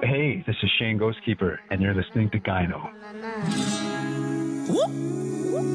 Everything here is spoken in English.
Hey, this is Shane Ghostkeeper, and you're listening to Gyno.